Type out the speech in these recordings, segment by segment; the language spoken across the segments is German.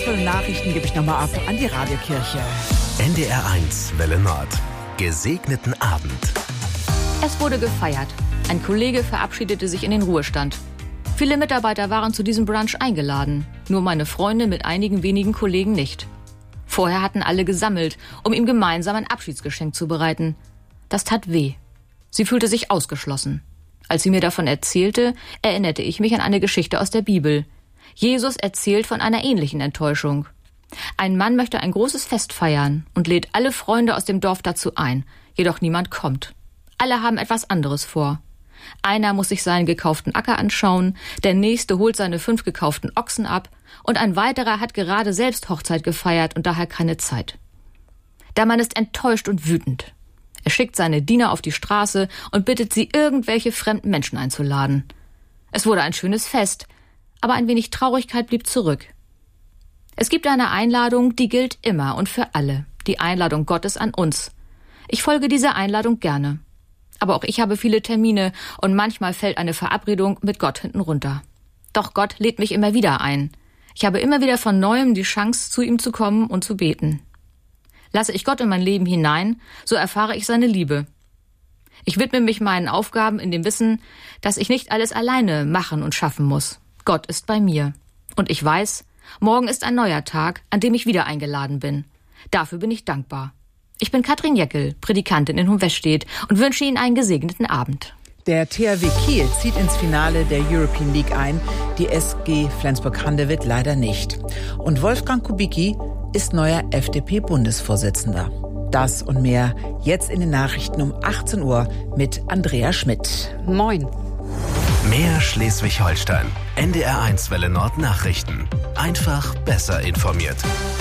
Nachrichten gebe ich nochmal ab an die Radiokirche. NDR1 Welle Nord. Gesegneten Abend. Es wurde gefeiert. Ein Kollege verabschiedete sich in den Ruhestand. Viele Mitarbeiter waren zu diesem Brunch eingeladen. Nur meine Freunde mit einigen wenigen Kollegen nicht. Vorher hatten alle gesammelt, um ihm gemeinsam ein Abschiedsgeschenk zu bereiten. Das tat weh. Sie fühlte sich ausgeschlossen. Als sie mir davon erzählte, erinnerte ich mich an eine Geschichte aus der Bibel. Jesus erzählt von einer ähnlichen Enttäuschung. Ein Mann möchte ein großes Fest feiern und lädt alle Freunde aus dem Dorf dazu ein, jedoch niemand kommt. Alle haben etwas anderes vor. Einer muss sich seinen gekauften Acker anschauen, der nächste holt seine 5 gekauften Ochsen ab und ein weiterer hat gerade selbst Hochzeit gefeiert und daher keine Zeit. Der Mann ist enttäuscht und wütend. Er schickt seine Diener auf die Straße und bittet sie, irgendwelche fremden Menschen einzuladen. Es wurde ein schönes Fest, aber ein wenig Traurigkeit blieb zurück. Es gibt eine Einladung, die gilt immer und für alle. Die Einladung Gottes an uns. Ich folge dieser Einladung gerne. Aber auch ich habe viele Termine und manchmal fällt eine Verabredung mit Gott hinten runter. Doch Gott lädt mich immer wieder ein. Ich habe immer wieder von Neuem die Chance, zu ihm zu kommen und zu beten. Lasse ich Gott in mein Leben hinein, so erfahre ich seine Liebe. Ich widme mich meinen Aufgaben in dem Wissen, dass ich nicht alles alleine machen und schaffen muss. Gott ist bei mir. Und ich weiß, morgen ist ein neuer Tag, an dem ich wieder eingeladen bin. Dafür bin ich dankbar. Ich bin Katrin Jeckel, Predikantin in Hohenwestedt und wünsche Ihnen einen gesegneten Abend. Der THW Kiel zieht ins Finale der European League ein, die SG Flensburg-Handewitt leider nicht. Und Wolfgang Kubicki ist neuer FDP-Bundesvorsitzender. Das und mehr jetzt in den Nachrichten um 18 Uhr mit Andrea Schmidt. Moin. Mehr Schleswig-Holstein. NDR1 Welle Nord Nachrichten. Einfach besser informiert.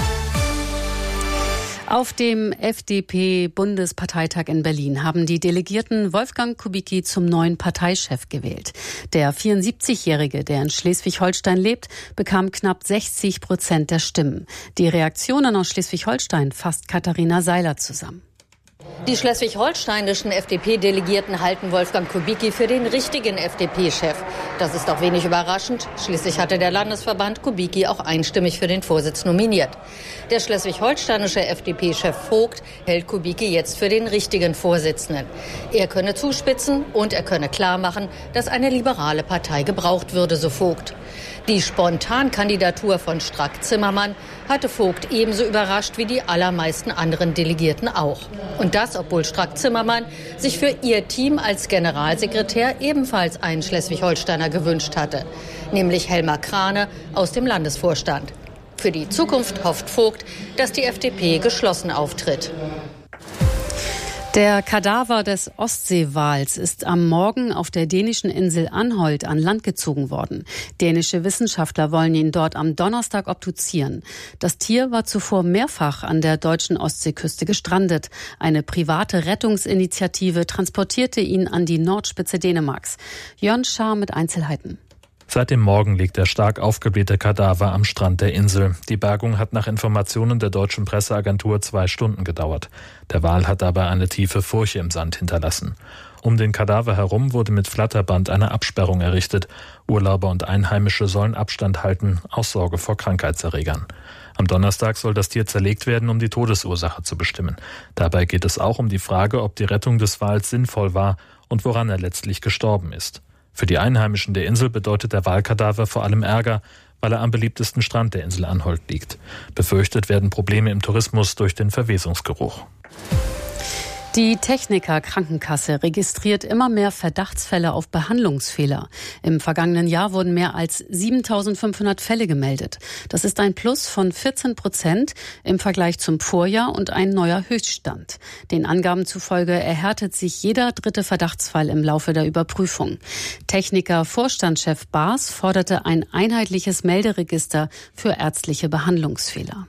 Auf dem FDP-Bundesparteitag in Berlin haben die Delegierten Wolfgang Kubicki zum neuen Parteichef gewählt. Der 74-Jährige, der in Schleswig-Holstein lebt, bekam knapp 60% der Stimmen. Die Reaktionen aus Schleswig-Holstein fasst Katharina Seiler zusammen. Die schleswig-holsteinischen FDP-Delegierten halten Wolfgang Kubicki für den richtigen FDP-Chef. Das ist auch wenig überraschend. Schließlich hatte der Landesverband Kubicki auch einstimmig für den Vorsitz nominiert. Der schleswig-holsteinische FDP-Chef Vogt hält Kubicki jetzt für den richtigen Vorsitzenden. Er könne zuspitzen und er könne klar machen, dass eine liberale Partei gebraucht würde, so Vogt. Die Spontankandidatur von Strack-Zimmermann hatte Vogt ebenso überrascht wie die allermeisten anderen Delegierten auch. Und das, obwohl Strack-Zimmermann sich für ihr Team als Generalsekretär ebenfalls einen Schleswig-Holsteiner gewünscht hatte, nämlich Helmar Krane aus dem Landesvorstand. Für die Zukunft hofft Vogt, dass die FDP geschlossen auftritt. Der Kadaver des Ostseewals ist am Morgen auf der dänischen Insel Anholt an Land gezogen worden. Dänische Wissenschaftler wollen ihn dort am Donnerstag obduzieren. Das Tier war zuvor mehrfach an der deutschen Ostseeküste gestrandet. Eine private Rettungsinitiative transportierte ihn an die Nordspitze Dänemarks. Jörn Schaar mit Einzelheiten. Seit dem Morgen liegt der stark aufgeblähte Kadaver am Strand der Insel. Die Bergung hat nach Informationen der deutschen Presseagentur 2 Stunden gedauert. Der Wal hat dabei eine tiefe Furche im Sand hinterlassen. Um den Kadaver herum wurde mit Flatterband eine Absperrung errichtet. Urlauber und Einheimische sollen Abstand halten, aus Sorge vor Krankheitserregern. Am Donnerstag soll das Tier zerlegt werden, um die Todesursache zu bestimmen. Dabei geht es auch um die Frage, ob die Rettung des Wals sinnvoll war und woran er letztlich gestorben ist. Für die Einheimischen der Insel bedeutet der Walkadaver vor allem Ärger, weil er am beliebtesten Strand der Insel Anholt liegt. Befürchtet werden Probleme im Tourismus durch den Verwesungsgeruch. Die Techniker Krankenkasse registriert immer mehr Verdachtsfälle auf Behandlungsfehler. Im vergangenen Jahr wurden mehr als 7.500 Fälle gemeldet. Das ist ein Plus von 14% im Vergleich zum Vorjahr und ein neuer Höchststand. Den Angaben zufolge erhärtet sich jeder 3. Verdachtsfall im Laufe der Überprüfung. Techniker-Vorstandschef Baas forderte ein einheitliches Melderegister für ärztliche Behandlungsfehler.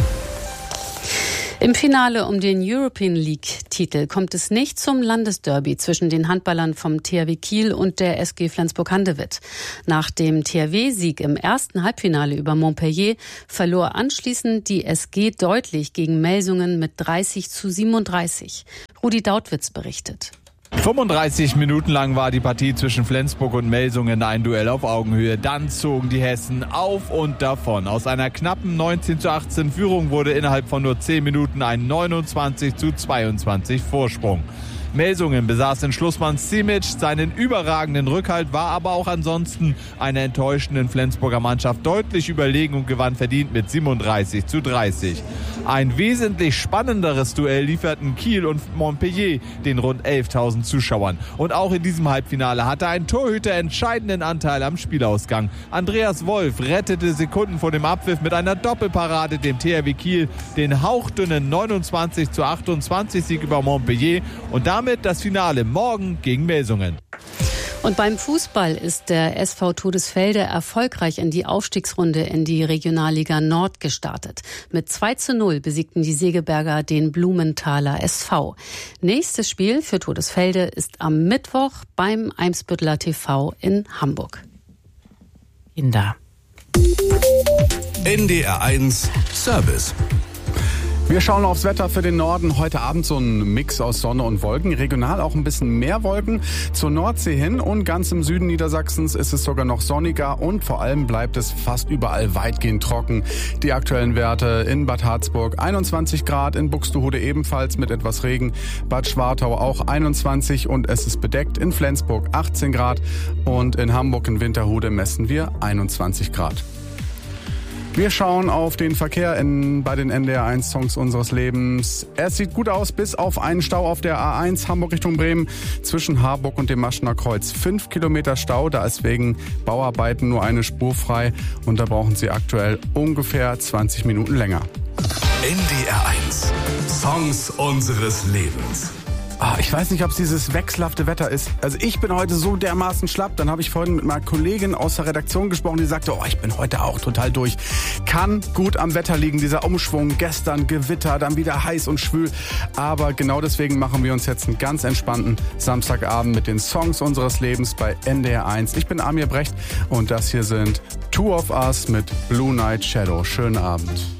Im Finale um den European League-Titel kommt es nicht zum Landesderby zwischen den Handballern vom THW Kiel und der SG Flensburg-Handewitt. Nach dem THW-Sieg im ersten Halbfinale über Montpellier verlor anschließend die SG deutlich gegen Melsungen mit 30:37. Rudi Dautwitz berichtet. 35 Minuten lang war die Partie zwischen Flensburg und Melsungen ein Duell auf Augenhöhe. Dann zogen die Hessen auf und davon. Aus einer knappen 19:18 Führung wurde innerhalb von nur 10 Minuten ein 29:22 Vorsprung. Melsungen besaß in Schlussmann Simic seinen überragenden Rückhalt, war aber auch ansonsten einer enttäuschenden Flensburger Mannschaft deutlich überlegen und gewann verdient mit 37:30. Ein wesentlich spannenderes Duell lieferten Kiel und Montpellier den rund 11.000 Zuschauern. Und auch in diesem Halbfinale hatte ein Torhüter entscheidenden Anteil am Spielausgang. Andreas Wolf rettete Sekunden vor dem Abpfiff mit einer Doppelparade dem THW Kiel den hauchdünnen 29:28 Sieg über Montpellier und damit das Finale morgen gegen Melsungen. Und beim Fußball ist der SV Todesfelde erfolgreich in die Aufstiegsrunde in die Regionalliga Nord gestartet. Mit 2:0 besiegten die Segeberger den Blumenthaler SV. Nächstes Spiel für Todesfelde ist am Mittwoch beim Eimsbütteler TV in Hamburg. Kinder. NDR1 Service. Wir schauen aufs Wetter für den Norden. Heute Abend so ein Mix aus Sonne und Wolken. Regional auch ein bisschen mehr Wolken zur Nordsee hin. Und ganz im Süden Niedersachsens ist es sogar noch sonniger. Und vor allem bleibt es fast überall weitgehend trocken. Die aktuellen Werte in Bad Harzburg 21 Grad, in Buxtehude ebenfalls mit etwas Regen. Bad Schwartau auch 21 und es ist bedeckt. In Flensburg 18 Grad und in Hamburg in Winterhude messen wir 21 Grad. Wir schauen auf den Verkehr bei den NDR1 Songs unseres Lebens. Es sieht gut aus, bis auf einen Stau auf der A1 Hamburg Richtung Bremen zwischen Harburg und dem Maschener Kreuz. 5 Kilometer Stau, da ist wegen Bauarbeiten nur eine Spur frei und da brauchen Sie aktuell ungefähr 20 Minuten länger. NDR1 Songs unseres Lebens. Ich weiß nicht, ob es dieses wechselhafte Wetter ist. Also ich bin heute so dermaßen schlapp. Dann habe ich vorhin mit meiner Kollegin aus der Redaktion gesprochen, die sagte, ich bin heute auch total durch. Kann gut am Wetter liegen, dieser Umschwung. Gestern Gewitter, dann wieder heiß und schwül. Aber genau deswegen machen wir uns jetzt einen ganz entspannten Samstagabend mit den Songs unseres Lebens bei NDR1. Ich bin Amir Brecht und das hier sind Two of Us mit Blue Night Shadow. Schönen Abend.